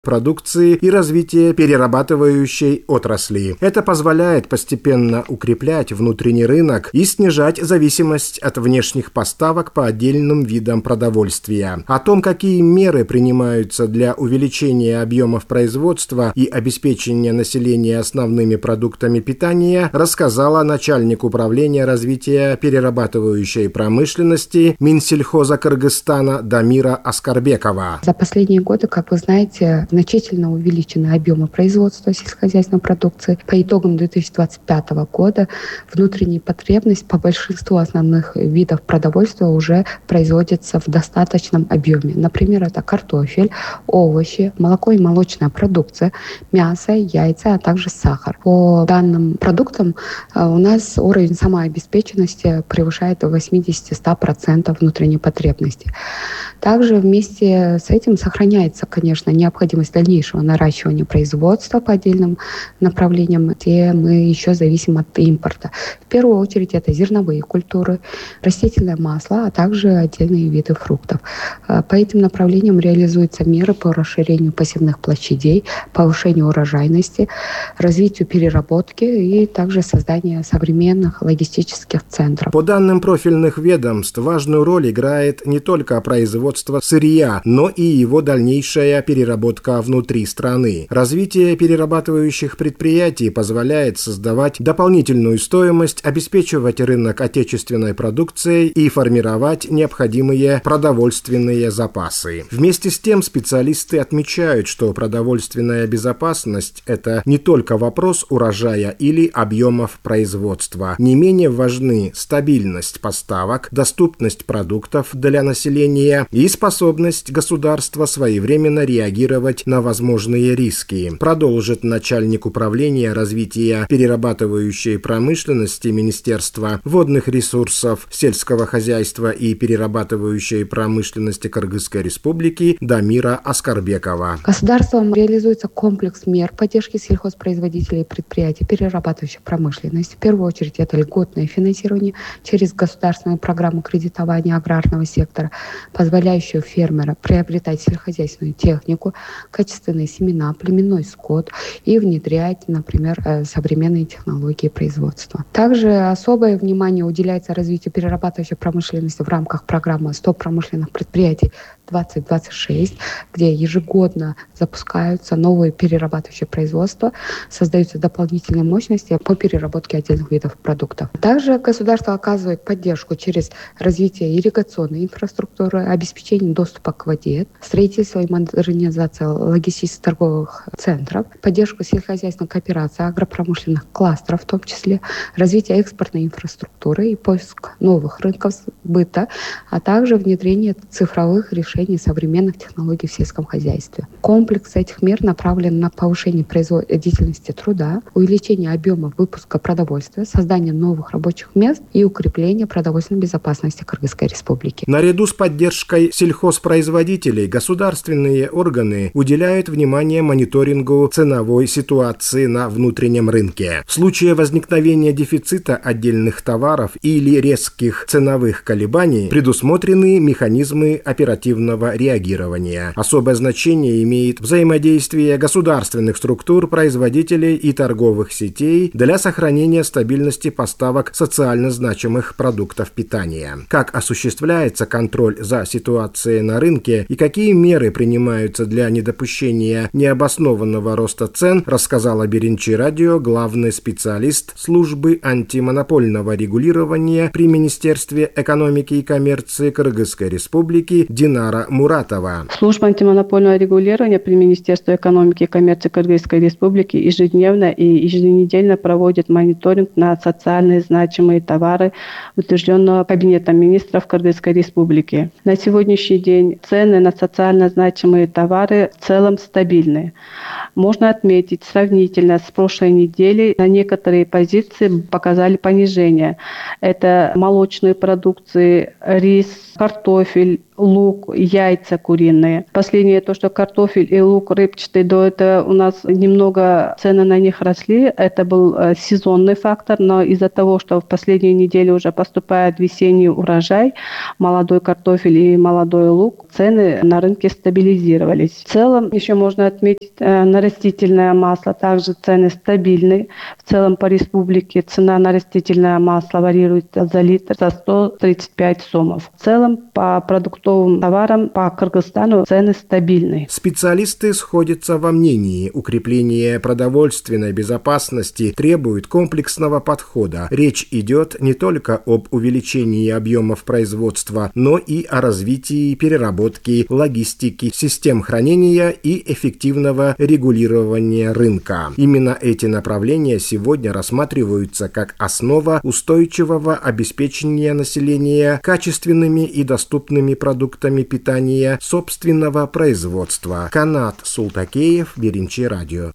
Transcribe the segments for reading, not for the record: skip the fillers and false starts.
продукции и развития перерабатывающей отрасли. Это позволяет постепенно укреплять внутренний рынок и снижать зависимость от внешних поставок по отдельным видам продовольствия. О том, какие меры принимаются для увеличения объемов производства и обеспечения населения основными продуктами питания, рассказала начальник управления развития перерабатывающей промышленности Минсельхоза Кыргызстана Дамира Аскарбекова. За последние годы, как вы знаете, значительно увеличены объемы производства сельскохозяйственной продукции. По итогам 2025 года внутренняя потребность по большинству основных видов продовольствия уже производится в достаточном объеме. Например, это картофель, овощи, молоко и молочная продукция, мясо, яйца, а также сахар. По данным продуктам у нас уровень самообеспеченности превышает 80-100% внутренней потребности. Также вместе с этим сохраняется, конечно, необходимость дальнейшего наращивания производства по отдельным направлениям, где мы еще зависим от импорта. В первую очередь это зерновые культуры, растительное масло, а также отдельные виды фруктов. По этим направлениям реализуются меры по расширению посевных площадей, повышению урожайности, развитию переработки и также созданию современных логистических центров. По данным профильных ведомств, важную роль играет не только производство сырья, но и его дальнейшая переработка внутри страны. Развитие перерабатывающих предприятий позволяет создавать дополнительную стоимость, обеспечивать рынок отечественной продукцией и формировать необходимые продовольственные запасы. Вместе с тем специалисты отмечают, что продовольственная безопасность – это не только вопрос урожая или объемов производства. Не менее важны стабильность поставок, доступность продуктов для населения и способность государства своевременно реагировать на возможные риски, продолжит начальник управления развития перерабатывающей промышленности Министерства водных ресурсов, сельского хозяйства и перерабатывающей промышленности Кыргызской Республики Дамира Аскарбекова. Государством реализуется комплекс мер поддержки сельхозпроизводителей и предприятий перерабатывающей промышленности. В первую очередь это льготное финансирование через государственную программу кредитования аграрного сектора, позволяющую фермерам приобретать сельскохозяйственную технику, качественные семена, племенной скот и внедрять, например, современные технологии производства. Также особое внимание уделяется развитию перерабатывающей промышленности в рамках программы «100 промышленных предприятий 2026», где ежегодно запускаются новые перерабатывающие производства, создаются дополнительные мощности по переработке отдельных видов продуктов. Также государство оказывает поддержку через развитие ирригационной инфраструктуры, обеспечение доступа к воде, строительство и модернизация логистических торговых центров, поддержку сельскохозяйственной кооперации, агропромышленных кластеров, в том числе развитие экспортной инфраструктуры и поиск новых рынков сбыта, а также внедрение цифровых решений современных технологий в сельском хозяйстве. Комплекс этих мер направлен на повышение производительности труда, увеличение объема выпуска продовольствия, создание новых рабочих мест и укрепление продовольственной безопасности Кыргызской Республики. Наряду с поддержкой сельхозпроизводителей государственные органы уделяют внимание мониторингу ценовой ситуации на внутреннем рынке. В случае возникновения дефицита отдельных товаров или резких ценовых колебаний предусмотрены механизмы оперативного реагирования. Особое значение имеет взаимодействие государственных структур, производителей и торговых сетей для сохранения стабильности поставок социально значимых продуктов питания. Как осуществляется контроль за ситуацией на рынке и какие меры принимаются для недопущения необоснованного роста цен, рассказала Беренчи радио главный специалист службы антимонопольного регулирования при Министерстве экономики и коммерции Кыргызской Республики Динара Муратова. Служба антимонопольного регулирования при Министерстве экономики и коммерции Кыргызской Республики ежедневно и еженедельно проводит мониторинг на социально значимые товары, утвержденного Кабинетом министров Кыргызской Республики. На сегодняшний день цены на социально значимые товары в целом стабильны. Можно отметить, сравнительно с прошлой неделей на некоторые позиции показали понижение. Это молочные продукции, рис, картофель, лук, яйца куриные. Последнее то, что картофель и лук репчатый, до этого у нас немного цены на них росли. Это был сезонный фактор, но из-за того, что в последнюю неделю уже поступает весенний урожай, молодой картофель и молодой лук, цены на рынке стабилизировались. В целом еще можно отметить на растительное масло, также цены стабильны. В целом по республике цена на растительное масло варьируется за литр за 135 сомов. В целом по продуктовым товарам по Кыргызстану цены стабильны. Специалисты сходятся во мнении, укрепление продовольственной безопасности требует комплексного подхода. Речь идет не только об увеличении объемов производства, но и о развитии переработки, логистики, систем хранения и эффективного регулирования рынка. Именно эти направления сегодня рассматриваются как основа устойчивого обеспечения населения качественными и доступными продуктами питания собственного производства. Канат Султакеев, Беринчи радио.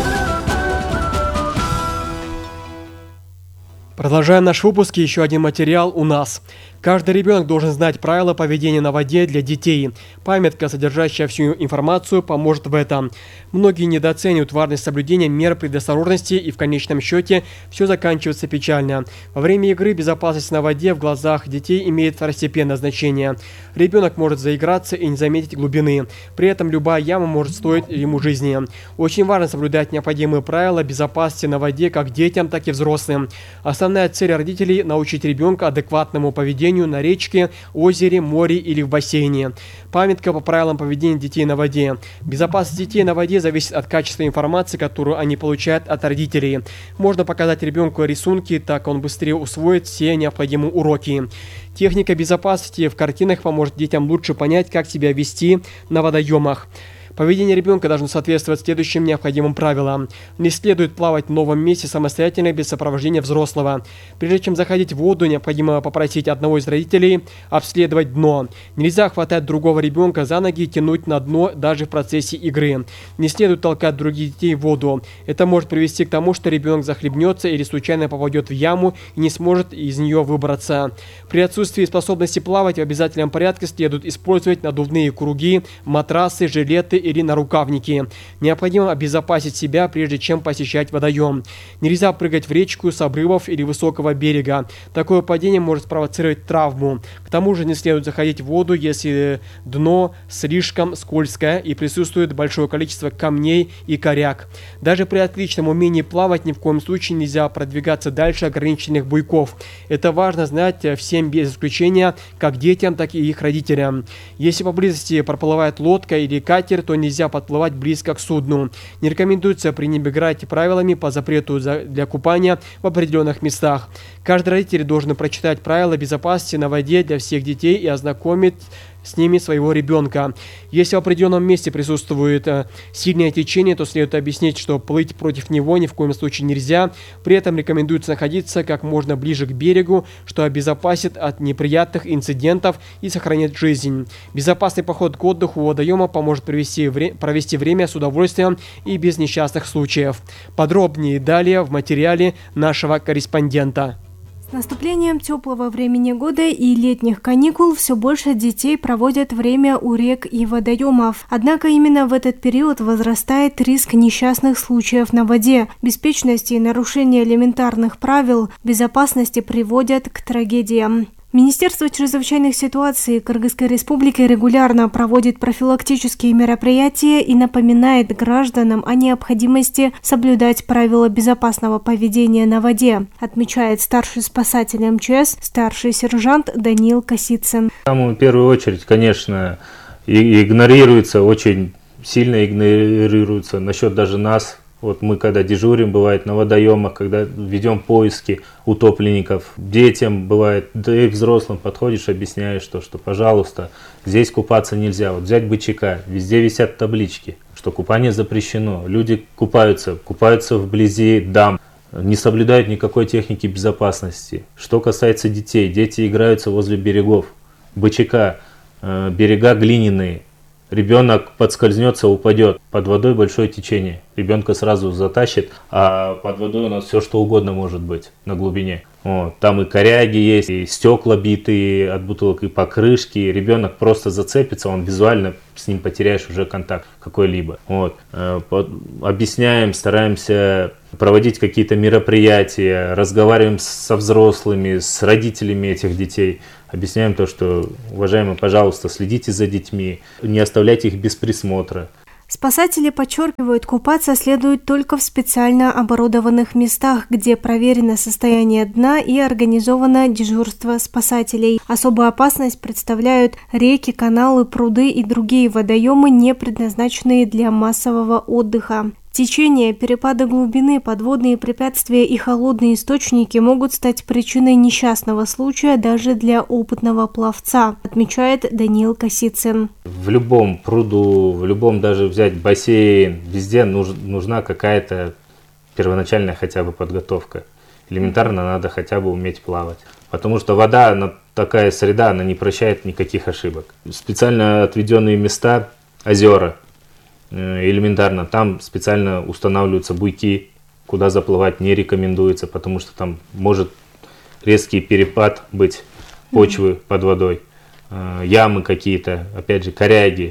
Продолжаем наш выпуск, еще один материал у нас. Каждый ребенок должен знать правила поведения на воде для детей. Памятка, содержащая всю информацию, поможет в этом. Многие недооценивают важность соблюдения мер предосторожности, и в конечном счете все заканчивается печально. Во время игры безопасность на воде в глазах детей имеет второстепенное значение. Ребенок может заиграться и не заметить глубины. При этом любая яма может стоить ему жизни. Очень важно соблюдать необходимые правила безопасности на воде как детям, так и взрослым. Основная цель родителей – научить ребенка адекватному поведению на речке, озере, море или в бассейне. Памятка по правилам поведения детей на воде. Безопасность детей на воде зависит от качества информации, которую они получают от родителей. Можно показать ребенку рисунки, так он быстрее усвоит все необходимые уроки. Техника безопасности в картинах поможет детям лучше понять, как себя вести на водоемах. Поведение ребенка должно соответствовать следующим необходимым правилам. Не следует плавать в новом месте самостоятельно без сопровождения взрослого. Прежде чем заходить в воду, необходимо попросить одного из родителей обследовать дно. Нельзя хватать другого ребенка за ноги и тянуть на дно даже в процессе игры. Не следует толкать других детей в воду. Это может привести к тому, что ребенок захлебнется или случайно попадет в яму и не сможет из нее выбраться. При отсутствии способности плавать в обязательном порядке следует использовать надувные круги, матрасы, жилеты или нарукавники. Необходимо обезопасить себя, прежде чем посещать водоем. Нельзя прыгать в речку с обрывов или высокого берега. Такое падение может спровоцировать травму. К тому же не следует заходить в воду, если дно слишком скользкое и присутствует большое количество камней и коряк. Даже при отличном умении плавать ни в коем случае нельзя продвигаться дальше ограниченных буйков. Это важно знать всем без исключения, как детям, так и их родителям. Если поблизости проплывает лодка или катер, то нельзя подплывать близко к судну. Не рекомендуется пренебрегать правилами по запрету для купания в определенных местах. Каждый родитель должен прочитать правила безопасности на воде для всех детей и ознакомить с ними своего ребенка. Если в определенном месте присутствует сильное течение, то следует объяснить, что плыть против него ни в коем случае нельзя. При этом рекомендуется находиться как можно ближе к берегу, что обезопасит от неприятных инцидентов и сохранит жизнь. Безопасный поход к отдыху у водоема поможет провести время с удовольствием и без несчастных случаев. Подробнее далее в материале нашего корреспондента. С наступлением теплого времени года и летних каникул все больше детей проводят время у рек и водоемов. Однако именно в этот период возрастает риск несчастных случаев на воде. Беспечность и нарушение элементарных правил безопасности приводят к трагедиям. Министерство чрезвычайных ситуаций Кыргызской Республики регулярно проводит профилактические мероприятия и напоминает гражданам о необходимости соблюдать правила безопасного поведения на воде, отмечает старший спасатель МЧС, старший сержант Даниил Косицын. Там в первую очередь, конечно, игнорируется, очень сильно игнорируется насчет даже нас. Вот мы когда дежурим, бывает на водоемах, когда ведем поиски утопленников, детям бывает, да и взрослым подходишь, объясняешь, что пожалуйста, здесь купаться нельзя. Вот взять БЧК, везде висят таблички, что купание запрещено. Люди купаются вблизи дам, не соблюдают никакой техники безопасности. Что касается детей, дети играются возле берегов. БЧК, берега глиняные. Ребенок подскользнется, упадет. Под водой большое течение. Ребенка сразу затащит, а под водой у нас все что угодно может быть на глубине. Вот. Там и коряги есть, и стекла битые от бутылок, и покрышки. Ребенок просто зацепится, он визуально с ним потеряешь уже контакт какой-либо. Вот. Объясняем, стараемся проводить какие-то мероприятия, разговариваем со взрослыми, с родителями этих детей. Объясняем то, что, уважаемые, пожалуйста, следите за детьми, не оставляйте их без присмотра. Спасатели подчеркивают, купаться следует только в специально оборудованных местах, где проверено состояние дна и организовано дежурство спасателей. Особую опасность представляют реки, каналы, пруды и другие водоемы, не предназначенные для массового отдыха. Течение, перепады глубины, подводные препятствия и холодные источники могут стать причиной несчастного случая даже для опытного пловца, отмечает Даниил Косицын. В любом пруду, в любом даже взять бассейн, везде нужна какая-то первоначальная хотя бы подготовка. Элементарно надо хотя бы уметь плавать. Потому что вода, она такая среда, она не прощает никаких ошибок. Специально отведенные места, озера, элементарно, там специально устанавливаются буйки, куда заплывать не рекомендуется, потому что там может резкий перепад быть почвы под водой, ямы какие-то, опять же, коряги,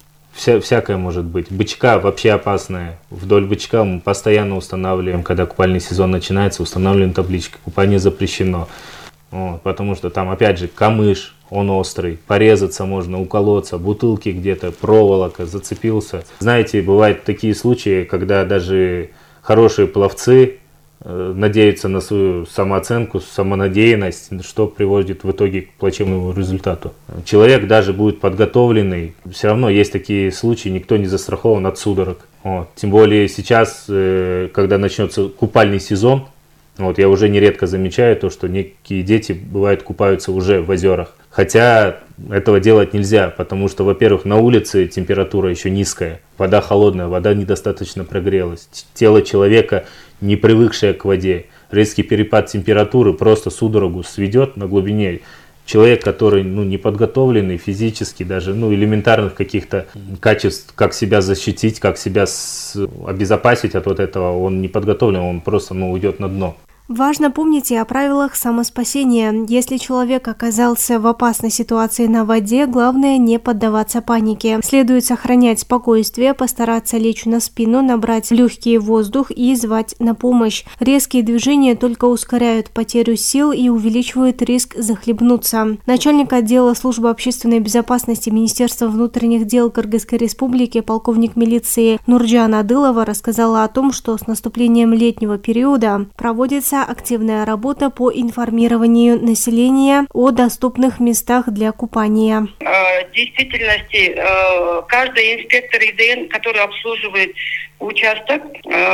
всякое может быть. Бычка вообще опасная, вдоль бычка мы постоянно устанавливаем, когда купальный сезон начинается, устанавливаем таблички, купание запрещено, вот, потому что там опять же камыш, он острый, порезаться можно, уколоться, бутылки где-то, проволока, зацепился. Знаете, бывают такие случаи, когда даже хорошие пловцы надеются на свою самооценку, самонадеянность, что приводит в итоге к плачевному результату. Человек даже будет подготовленный, все равно есть такие случаи, никто не застрахован от судорог. Вот. Тем более сейчас, когда начнется купальный сезон, вот, я уже нередко замечаю то, что некие дети, бывает, купаются уже в озерах. Хотя этого делать нельзя, потому что, во-первых, на улице температура еще низкая, вода холодная, вода недостаточно прогрелась. Тело человека, не привыкшее к воде, резкий перепад температуры просто судорогу сведет на глубине. Человек, который неподготовленный физически, даже элементарных каких-то качеств, как себя защитить, как себя обезопасить от этого, он не подготовлен, он просто уйдет на дно. Важно помнить и о правилах самоспасения. Если человек оказался в опасной ситуации на воде, главное не поддаваться панике. Следует сохранять спокойствие, постараться лечь на спину, набрать в легкий воздух и звать на помощь. Резкие движения только ускоряют потерю сил и увеличивают риск захлебнуться. Начальник отдела службы общественной безопасности Министерства внутренних дел Кыргызской республики, полковник милиции Нурджан Адылова рассказала о том, что с наступлением летнего периода проводится активная работа по информированию населения о доступных местах для купания. В действительности каждый инспектор ИДН, который обслуживает участок,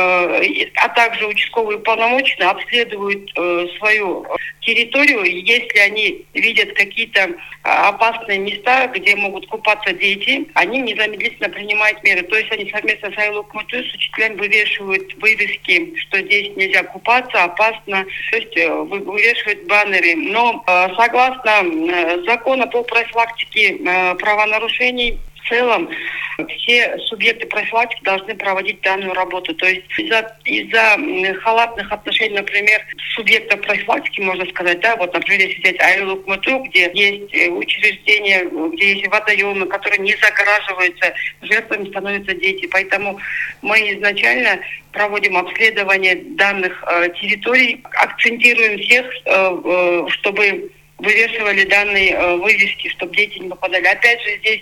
а также участковые уполномоченные, обследуют свою территорию. Если они видят какие-то опасные места, где могут купаться дети, они незамедлительно принимают меры. То есть они совместно с Айлук-Муту с учителями вывешивают вывески, что здесь нельзя купаться, опасно. То есть вывешивают баннеры. Но согласно закону по профилактике правонарушений, в целом все субъекты профилактики должны проводить данную работу. То есть из-за халатных отношений, например, субъектов профилактики, можно сказать, например, если взять Айлук-Муту, где есть учреждения, где есть водоемы, которые не загораживаются, жертвами становятся дети. Поэтому мы изначально проводим обследование данных территорий, акцентируем всех, чтобы вывешивали данные вывески, чтобы дети не попадали. Опять же, здесь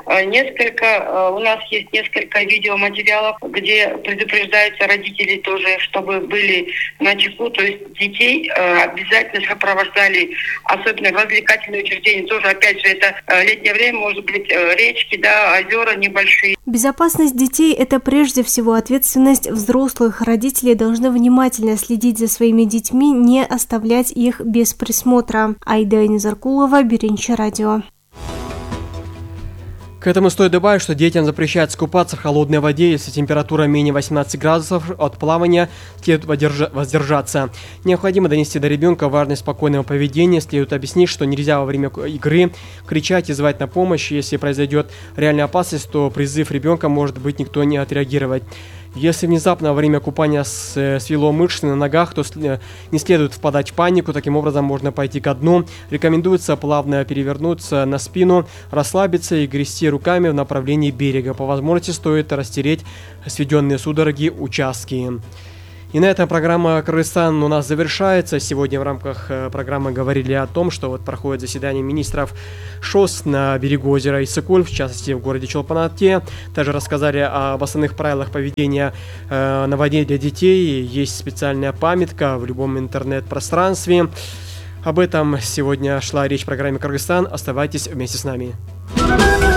у нас есть несколько видеоматериалов, где предупреждаются родители тоже, чтобы были начеку. То есть детей обязательно сопровождали, особенно в развлекательные учреждения. Тоже, опять же, это летнее время, может быть, речки, озера небольшие. Безопасность детей – это прежде всего ответственность взрослых. Родители должны внимательно следить за своими детьми, не оставлять их без присмотра. Айда Низаркулова, Беренче радио. К этому стоит добавить, что детям запрещается купаться в холодной воде, если температура менее 18 градусов, от плавания следует воздержаться. Необходимо донести до ребенка важность спокойного поведения, следует объяснить, что нельзя во время игры кричать и звать на помощь. Если произойдет реальная опасность, то призыв ребенка может быть никто не отреагировать. Если внезапно во время купания свело мышцы на ногах, то не следует впадать в панику, таким образом можно пойти ко дну. Рекомендуется плавно перевернуться на спину, расслабиться и грести руками в направлении берега. По возможности стоит растереть сведенные судороги участки. И на этом программа «Кыргызстан» у нас завершается. Сегодня в рамках программы говорили о том, что вот проходит заседание министров ШОС на берегу озера Иссык-Куль, в частности в городе Чолпан-Ате. Также рассказали об основных правилах поведения на воде для детей. Есть специальная памятка в любом интернет-пространстве. Об этом сегодня шла речь в программе «Кыргызстан». Оставайтесь вместе с нами.